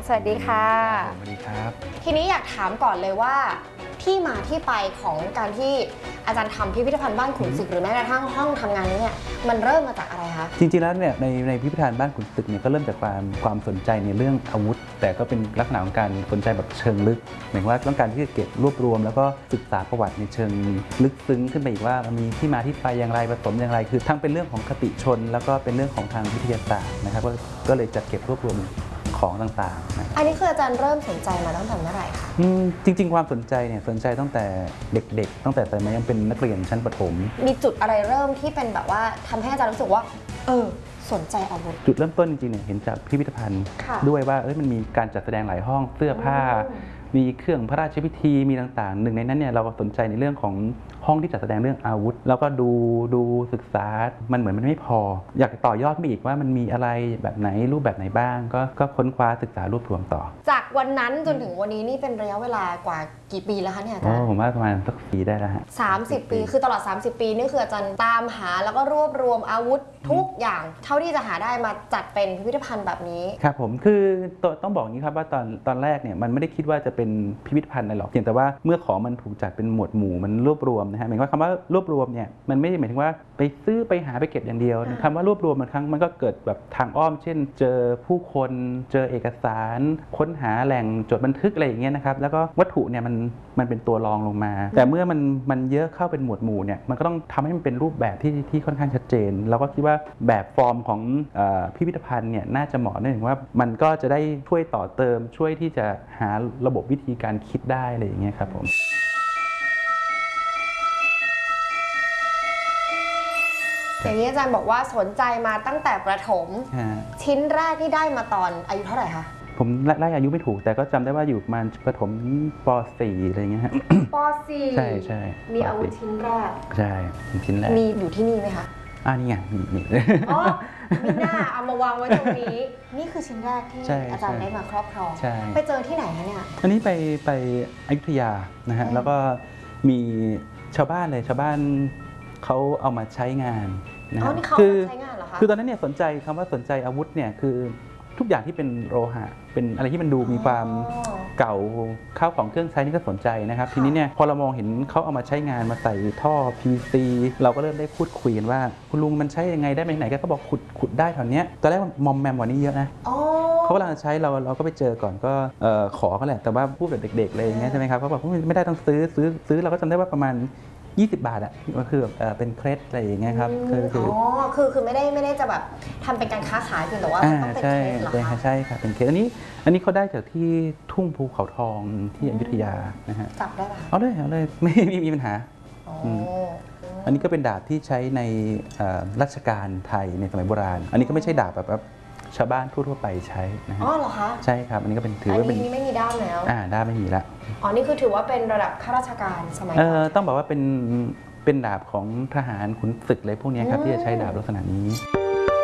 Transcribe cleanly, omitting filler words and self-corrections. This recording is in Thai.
สวัสดีค่ะสวัสดีครับทีนี้อยากถามก่อนเลยว่าที่มาที่ไปของการที่อาจารย์ทำพิพิธภัณฑ์บ้านขุนศึกหรือแม้กระทั่งห้องทำงานนี้เนี่ยมันเริ่มมาจากอะไรคะจริงๆแล้วเนี่ยในพิพิธภัณฑ์บ้านขุนศึกเนี่ยก็เริ่มจากความสนใจในเรื่องอาวุธแต่ก็เป็นลักษณะของการสนใจแบบเชิงลึกหมายว่าต้องการที่จะเก็บรวบรวมแล้วก็ศึกษาประวัติในเชิงลึกซึ้งขึ้นไปอีกว่ามันมีที่มาที่ไปอย่างไรผสมอย่างไรคือทั้งเป็นเรื่องของคติชนแล้วก็เป็นเรื่องของทางวิทยาศาสตร์นะครับก็เลยจัดเก็บรวบรวมของต่างๆนะอันนี้คืออาจารย์เริ่มสนใจมาตั้งแต่เมื่อไหร่คะจริงๆความสนใจเนี่ยสนใจตั้งแต่เด็กๆตั้งแต่สมัยยังเป็นนักเรียนชั้นประถมมีจุดอะไรเริ่มที่เป็นแบบว่าทำให้อาจารย์รู้สึกว่าสนใจอาวุธจุดเริ่มต้นจริงๆเนี่ยเห็นจากพิพิธภัณฑ์ด้วยว่ามันมีการจัดแสดงหลายห้องเสื้อผ้ามีเครื่องพระราชพิธีมีต่างๆหนึ่งในนั้นเนี่ยเราสนใจในเรื่องของห้องที่จัดแสดงเรื่องอาวุธแล้วก็ดูศึกษามันเหมือนมันไม่พออยากต่อยอดไปอีกว่ามันมีอะไรแบบไหนรูปแบบไหนบ้างก็ค้นคว้าศึกษารวบรวมต่อจากวันนั้นจนถึงวันนี้นี่เป็นระยะเวลากว่ากี่ปีแล้วคะเนี่ยอาจารย์ผมว่าประมาณสักปีได้แล้วฮะ 30 ปีคือตลอด30 ปีนี่คืออาจารย์ตามหาแล้วก็รวบรวมอาวุธทุกอย่างเท่าที่จะหาได้มาจัดเป็นพิพิธภัณฑ์แบบนี้ครับผมคือต้องบอกอย่างนี้ครับว่าตอนแรกเนี่ยมันไม่ได้คิดว่าจะเป็นพิพิธภัณฑ์อะไรหรอกเพียงแต่ว่าเมื่อของมันถูกจัดเป็นหมวดหมู่มันรวบรวมนะฮะหมายว่าคำว่ารวบรวมเนี่ยมันไม่ได้หมายถึงว่าไปซื้อไปหาไปเก็บอย่างเดียวคำว่ารวบรวมบางครั้งมันก็เกิดแบบทางอ้อมเช่นเจอผู้คนเจอเอกสารค้นหาแหล่งจดบันทึกอะไรอย่างเงี้ยนะครับแล้วก็วัตถุเนี่ยมันเป็นตัวรองลงมาแต่เมื่อมันเยอะเข้าเป็นหมวดหมู่เนี่ยมันก็ต้องทำให้มันเป็นรูปแบบที่ค่อนข้างชัดเจนเราก็คิดว่าแบบฟอร์มของพิพิธภัณฑ์เนี่ยน่าจะเหมาะเนื่องจากว่ามันก็จะได้ช่วยต่อเติมช่วยที่จะหาระบบวิธีการคิดได้อะไรอย่างเงี้ยครับผมอย่างนี้อาจารย์บอกว่าสนใจมาตั้งแต่ประถมชิ้นแรกที่ได้มาตอนอายุเท่าไหร่คะผมไล่อายุไม่ถูกแต่ก็จำได้ว่าอยู่ประมาณประถมป .4 อะไรเงี้ยฮะป .4 ใช่มีอาวุธชิ้นแรกใช่ชิ้นแรกมีอยู่ที่นี่ไหมคะนี่ไงมีอ๋อมีหน้าเอามาวางไว้ตรงนี้นี่คือชิ้นแรกที่อาจารย์ได้มาครอบครองไปเจอที่ไหนคะเนี่ยอันนี้ไปอยุธยานะฮะแล้วก็มีชาวบ้านเขาเอามาใช้งานนะฮะคือตอนนั้นเนี่ยสนใจคำว่าสนใจอาวุธเนี่ยคือทุกอย่างที่เป็นโลหะเป็นอะไรที่มันดูมีความเก่าข้าวของเครื่องใช้นี่ก็สนใจนะครับทีนี้เนี่ยพอเรามองเห็นเขาเอามาใช้งานมาใส่ท่อ PVC เราก็เริ่มได้พูดคุยกันว่าคุณลุงมันใช้ยังไงได้ไปไหนก็บอกขุดได้แถวเนี้ยตอนแรกมอมแมมกว่านี้เยอะนะเขากำลังใช้เราก็ไปเจอก่อนก็ขอเขาแหละแต่ว่าพูดแบบเด็กๆเลยอย่างเงี้ยใช่ไหมครับเขาบอกไม่ได้ต้องซื้อเราก็จำได้ว่าประมาณ20 บาทอ่ะก็คือเป็นเครดอะไรอย่างเงี้ยครับคือไม่ได้จะแบบทำเป็นการค้าขายเพียงแต่ว่ามันต้องเป็นเครดเหรอคะใช่ค่ะเป็นเครดอันนี้เขาได้จากที่ทุ่งภูเขาทองที่อยุธยานะฮะจับได้ไหมเอาเลยไม่มีปัญหาอันนี้ก็เป็นดาบที่ใช้ในรัชกาลไทยในสมัยโบราณอันนี้ก็ไม่ใช่ดาบแบบชาวบ้านทั่วไปใช้นะฮะเหรอคะใช่ครับอันนี้ก็เป็นถือว่าเป็นนี้ไม่มีด้ามแล้วด้ามไม่มีละนี่คือถือว่าเป็นระดับข้าราชการสมัยต้องบอกว่าเป็นดาบของทหารขุนศึกเลยพวกนี้ครับที่จะใช้ดาบลักษณะนี้